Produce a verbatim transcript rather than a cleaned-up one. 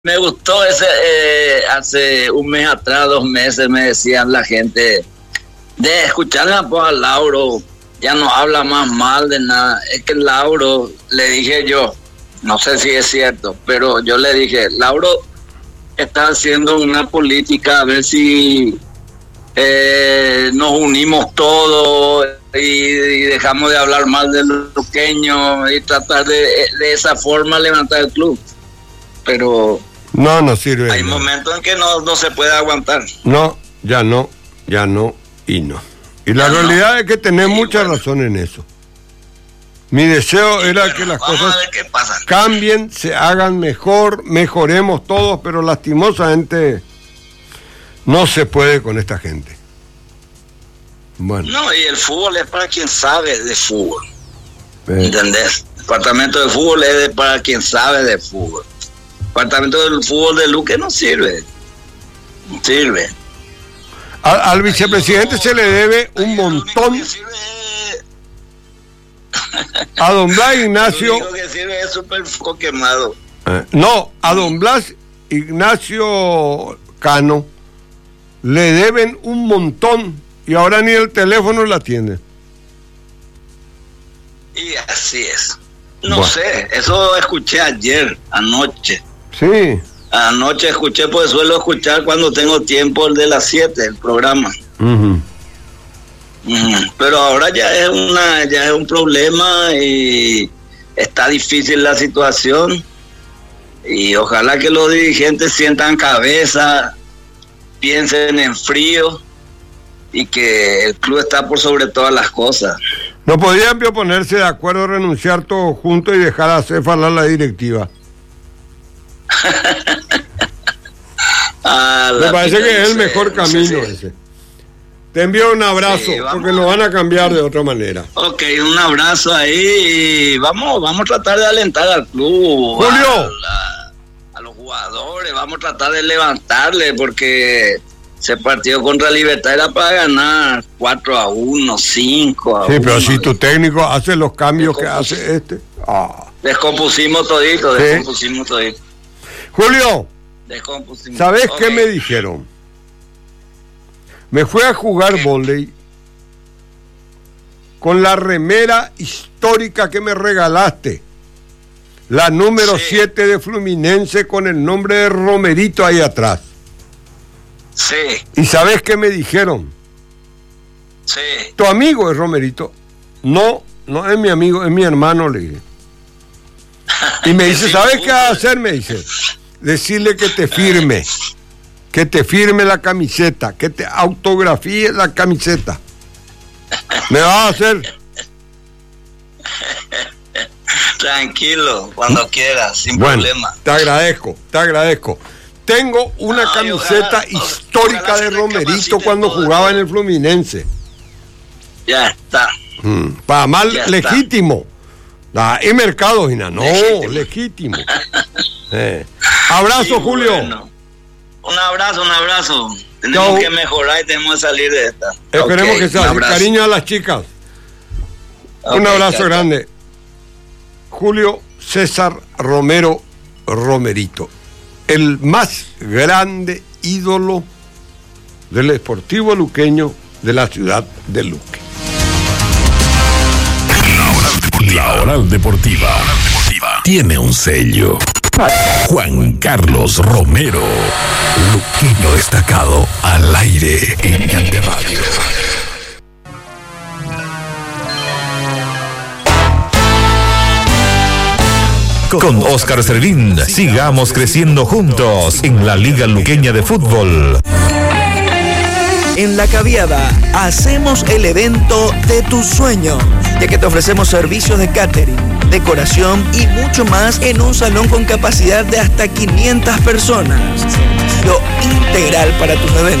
me gustó ese, eh, hace un mes atrás, dos meses, me decían la gente, de escucharle pues, a Lauro, ya no habla más mal de nada. Es que Lauro, le dije yo, no sé si es cierto, pero yo le dije, Lauro está haciendo una política a ver si eh, nos unimos todos y, y dejamos de hablar mal de los luqueños y tratar de, de esa forma levantar el club. Pero no, no sirve. Hay no. momentos en que no, no se puede aguantar. No, ya no, ya no y no. Y la ya realidad no. es que tenés sí, mucha bueno. razón en eso. Mi deseo sí, era bueno, que las cosas cambien, se hagan mejor, mejoremos todos, pero lastimosamente no se puede con esta gente. Bueno. No, y el fútbol es para quien sabe de fútbol. Eh. ¿Entendés? El departamento de fútbol es de para quien sabe de fútbol. El departamento del fútbol de Luque no sirve. No sirve. Al, al vicepresidente no, se le debe un montón. A don Blas Ignacio. Lo único que sirve es súper foco quemado. Eh, no, a don Blas Ignacio Cano le deben un montón y ahora ni el teléfono la atiende. Y así es. No bueno. sé, eso escuché ayer, anoche. Sí. Anoche escuché, pues suelo escuchar cuando tengo tiempo el de las siete, el programa. Uh-huh. Uh-huh. Pero ahora ya es una, ya es un problema y está difícil la situación. Y ojalá que los dirigentes sientan cabeza, piensen en frío y que el club está por sobre todas las cosas. ¿No podrían ponerse de acuerdo, renunciar todos juntos y dejar hacer falar la directiva? ah, Me parece que es el mejor sé, camino no sé si... ese. Te envío un abrazo, sí, porque lo van a cambiar de otra manera. Ok, un abrazo ahí. Vamos, vamos a tratar de alentar al club. Julio. A, a, a los jugadores, vamos a tratar de levantarle, porque ese partido contra Libertad era para ganar cuatro a uno, cinco a uno. Sí, pero si tu técnico hace los cambios que hace este. Ah. Descompusimos todito, ¿Sí? descompusimos todito. Julio, descompusimos. ¿Sabés okay. qué me dijeron? Me fui a jugar ¿Qué? vóley con la remera histórica que me regalaste. La número siete sí. de Fluminense con el nombre de Romerito ahí atrás. Sí. ¿Y sabés qué me dijeron? Sí. Tu amigo es Romerito. No, no es mi amigo, es mi hermano, le dije. Y me dice, ¿sabes qué vas a hacer? Me dice, decirle que te firme, que te firme la camiseta, que te autografíe la camiseta. ¿Me vas a hacer? Tranquilo, cuando quieras, sin bueno, problema. Te agradezco, te agradezco. Tengo una no, camiseta ojalá, histórica ojalá de Romerito cuando jugaba todo. en el Fluminense. Ya está. Mm, para mal ya legítimo. Ah, y mercado, Gina. No, legítimo. legítimo. eh. Abrazo, sí, Julio. Bueno. Un abrazo, un abrazo. Tenemos Chau. que mejorar y tenemos que salir de esta. Esperemos okay, que salga. Cariño a las chicas. Okay, un abrazo chao, grande. Julio César Romero Romerito, el más grande ídolo del Sportivo Luqueño de la ciudad de Luque. La Oral Deportiva tiene un sello. Juan Carlos Romero, luqueño destacado al aire en Yante Radio. Con Óscar Servín, sigamos creciendo juntos en la Liga Luqueña de Fútbol. En La Caviada hacemos el evento de tus sueños, ya que te ofrecemos servicios de catering, decoración y mucho más en un salón con capacidad de hasta quinientas personas. Servicio integral para tus eventos.